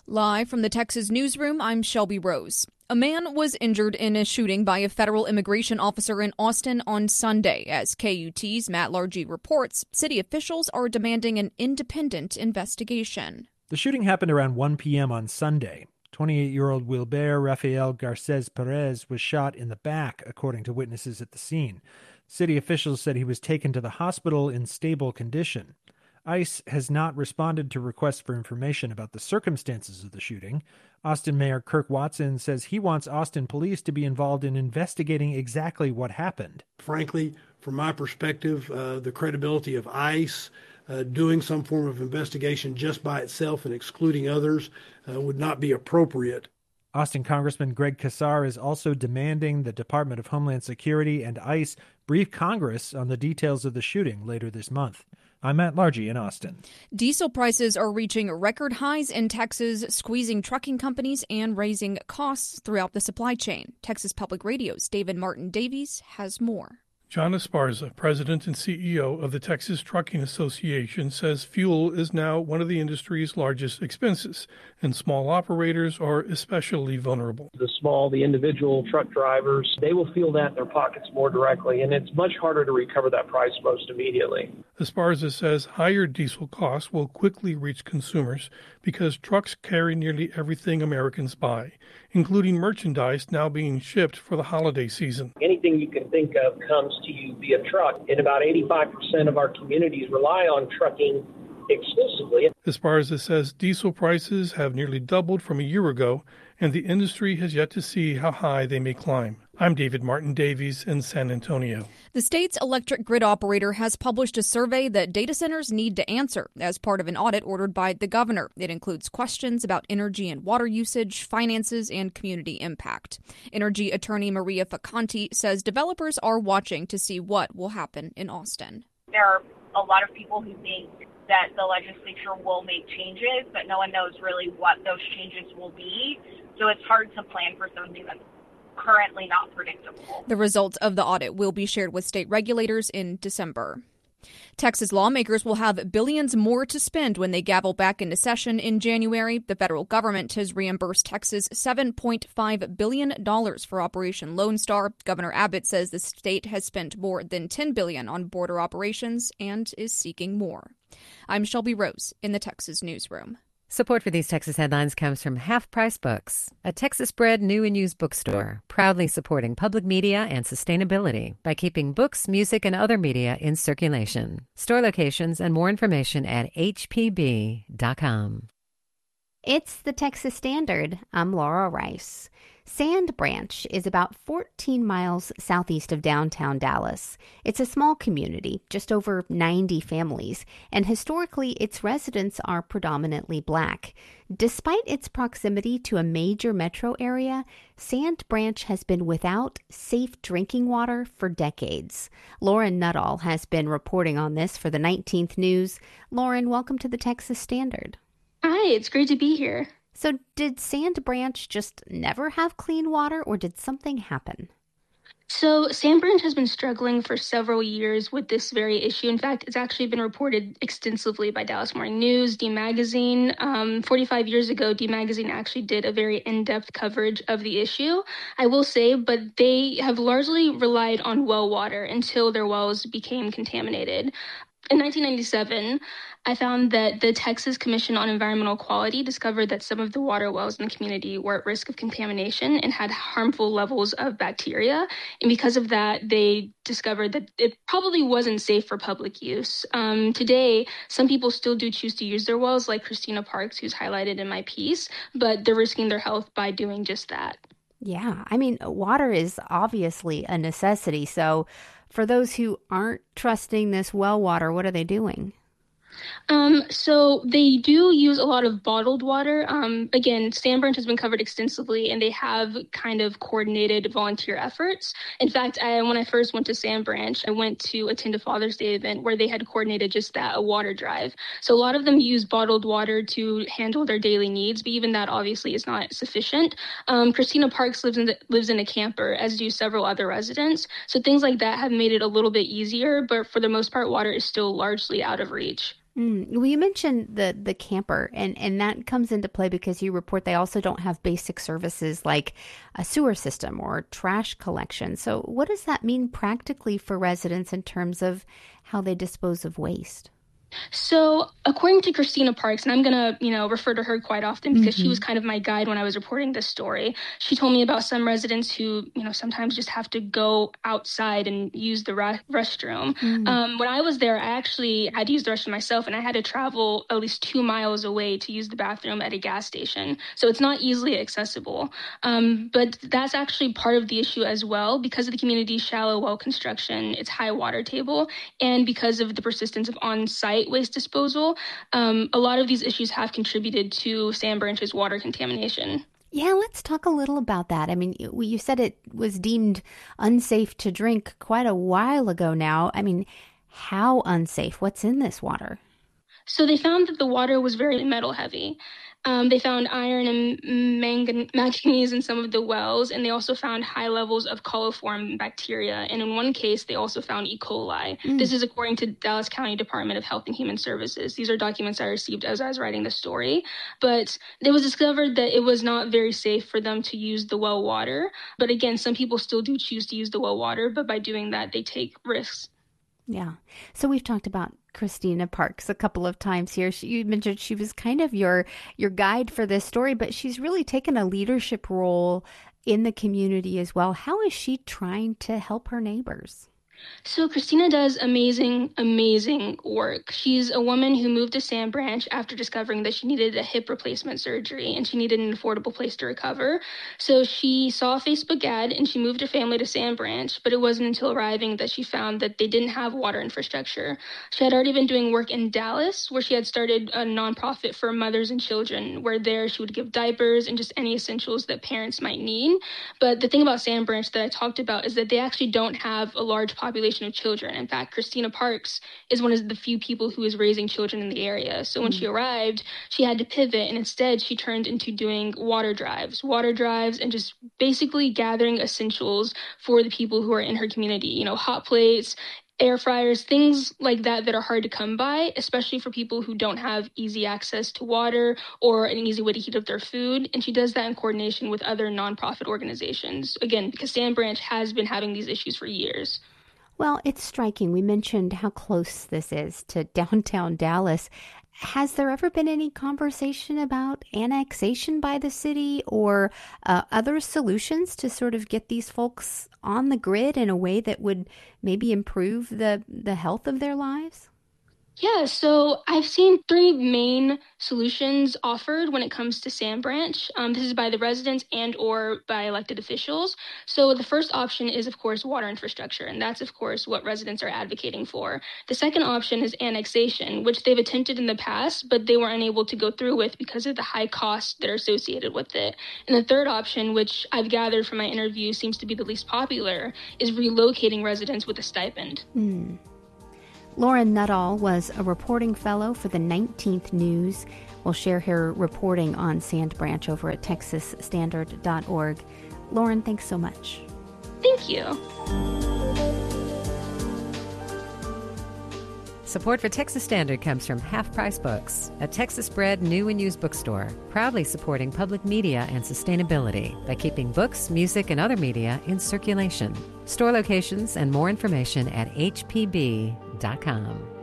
Live from the Texas newsroom, I'm Shelby Rose. A man was injured in a shooting by a federal immigration officer in Austin on Sunday. As KUT's Matt Largy reports, city officials are demanding an independent investigation. The shooting happened around 1 p.m. on Sunday. 28-year-old Wilber Rafael Garces Perez was shot in the back, according to witnesses at the scene. City officials said he was taken to the hospital in stable condition. ICE has not responded to requests for information about the circumstances of the shooting. Austin Mayor Kirk Watson says he wants Austin police to be involved in investigating exactly what happened. Frankly, from my perspective, the credibility of ICE doing some form of investigation just by itself and excluding others would not be appropriate. Austin Congressman Greg Casar is also demanding the Department of Homeland Security and ICE brief Congress on the details of the shooting later this month. I'm Matt Largy in Austin. Diesel prices are reaching record highs in Texas, squeezing trucking companies and raising costs throughout the supply chain. Texas Public Radio's David Martin Davies has more. John Esparza, president and CEO of the Texas Trucking Association, says fuel is now one of the industry's largest expenses, and small operators are especially vulnerable. The individual truck drivers, they will feel that in their pockets more directly, and it's much harder to recover that price most immediately. Esparza says higher diesel costs will quickly reach consumers because trucks carry nearly everything Americans buy, including merchandise now being shipped for the holiday season. Anything you can think of comes to you via truck, and about 85% of our communities rely on trucking exclusively. Esparza says diesel prices have nearly doubled from a year ago, and the industry has yet to see how high they may climb. I'm David Martin Davies in San Antonio. The state's electric grid operator has published a survey that data centers need to answer as part of an audit ordered by the governor. It includes questions about energy and water usage, finances, and community impact. Energy attorney Maria Facanti says developers are watching to see what will happen in Austin. There are a lot of people who think that the legislature will make changes, but no one knows really what those changes will be. So it's hard to plan for something that's currently not predictable. The results of the audit will be shared with state regulators in December. Texas lawmakers will have billions more to spend when they gavel back into session in January. The federal government has reimbursed Texas $7.5 billion for Operation Lone Star. Governor Abbott says the state has spent more than $10 billion on border operations and is seeking more. I'm Shelby Rose in the Texas newsroom. Support for these Texas headlines comes from Half Price Books, a Texas-bred new and used bookstore, proudly supporting public media and sustainability by keeping books, music, and other media in circulation. Store locations and more information at hpb.com. It's the Texas Standard. I'm Laura Rice. Sand Branch is about 14 miles southeast of downtown Dallas. It's a small community, just over 90 families, and historically its residents are predominantly black. Despite its proximity to a major metro area, Sand Branch has been without safe drinking water for decades. Lauren Nuttall has been reporting on this for the 19th News. Lauren, welcome to the Texas Standard. Hi, it's great to be here. So did Sand Branch just never have clean water, or did something happen? So Sand Branch has been struggling for several years with this very issue. In fact, it's actually been reported extensively by Dallas Morning News, D Magazine. 45 years ago, D Magazine actually did a very in-depth coverage of the issue, I will say, but they have largely relied on well water until their wells became contaminated. In 1997, I found that the Texas Commission on Environmental Quality discovered that some of the water wells in the community were at risk of contamination and had harmful levels of bacteria. And because of that, they discovered that it probably wasn't safe for public use. Today, some people still do choose to use their wells, like Christina Parks, who's highlighted in my piece, but they're risking their health by doing just that. Yeah, I mean, water is obviously a necessity. So for those who aren't trusting this well water, what are they doing? So they do use a lot of bottled water. Again, Sand Branch has been covered extensively, and they have kind of coordinated volunteer efforts. In fact, when I first went to Sand Branch, I went to attend a Father's Day event where they had coordinated just that, a water drive. So a lot of them use bottled water to handle their daily needs, but even that obviously is not sufficient. Christina Parks lives in a camper, as do several other residents. So things like that have made it a little bit easier, but for the most part, water is still largely out of reach. Well, you mentioned the camper, and that comes into play because you report they also don't have basic services like a sewer system or trash collection. So what does that mean practically for residents in terms of how they dispose of waste? So according to Christina Parks, and I'm going to, refer to her quite often because she was kind of my guide when I was reporting this story. She told me about some residents who, sometimes just have to go outside and use the restroom. When I was there, I actually had to use the restroom myself, and I had to travel at least 2 miles away to use the bathroom at a gas station. So it's not easily accessible. But that's actually part of the issue as well because of the community's shallow well construction, its high water table, and because of the persistence of on-site waste disposal. A lot of these issues have contributed to Sand Branch's water contamination. Yeah, let's talk a little about that. I mean, you said it was deemed unsafe to drink quite a while ago now. I mean, how unsafe? What's in this water? So they found that the water was very metal heavy. They found iron and manganese in some of the wells, and they also found high levels of coliform bacteria. And in one case, they also found E. coli. This is according to Dallas County Department of Health and Human Services. These are documents I received as I was writing the story. But it was discovered that it was not very safe for them to use the well water. But again, some people still do choose to use the well water, but by doing that, they take risks. Yeah. So we've talked about Christina Parks a couple of times here. You mentioned she was kind of your guide for this story, but she's really taken a leadership role in the community as well. How is she trying to help her neighbors? So Christina does amazing, amazing work. She's a woman who moved to Sand Branch after discovering that she needed a hip replacement surgery and she needed an affordable place to recover. So she saw a Facebook ad and she moved her family to Sand Branch, but it wasn't until arriving that she found that they didn't have water infrastructure. She had already been doing work in Dallas, where she had started a nonprofit for mothers and children, where there she would give diapers and just any essentials that parents might need. But the thing about Sand Branch that I talked about is that they actually don't have a large population of children. In fact, Christina Parks is one of the few people who is raising children in the area. So when she arrived, she had to pivot, and instead she turned into doing water drives and just basically gathering essentials for the people who are in her community, hot plates, air fryers, things like that are hard to come by, especially for people who don't have easy access to water or an easy way to heat up their food. And she does that in coordination with other nonprofit organizations, again, because Sand Branch has been having these issues for years. Well, it's striking. We mentioned how close this is to downtown Dallas. Has there ever been any conversation about annexation by the city or other solutions to sort of get these folks on the grid in a way that would maybe improve the health of their lives? Yeah, so I've seen 3 main solutions offered when it comes to Sand Branch. This is by the residents and or by elected officials. So the first option is, of course, water infrastructure, and that's, of course, what residents are advocating for. The second option is annexation, which they've attempted in the past, but they were unable to go through with because of the high costs that are associated with it. And the third option, which I've gathered from my interview seems to be the least popular, is relocating residents with a stipend. Lauren Nuttall was a reporting fellow for the 19th News. We'll share her reporting on Sand Branch over at texasstandard.org. Lauren, thanks so much. Thank you. Support for Texas Standard comes from Half Price Books, a Texas-bred new and used bookstore, proudly supporting public media and sustainability by keeping books, music, and other media in circulation. Store locations and more information at hpb.com.